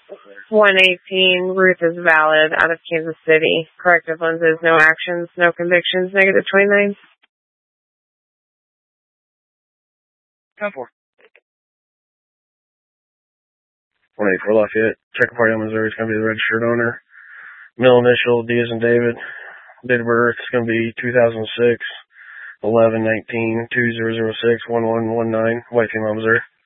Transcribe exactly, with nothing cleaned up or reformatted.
one eighteen, Ruth is valid, out of Kansas City. Corrective lenses, no actions, no convictions, negative twenty-nine. ten four. one eighty-four Lafayette. Checker party on Missouri is going to be the registered owner. Middle initial, D as in David. Date of birth is going to be two thousand six, eleven nineteen, two thousand six, one one one nine, White female, Missouri.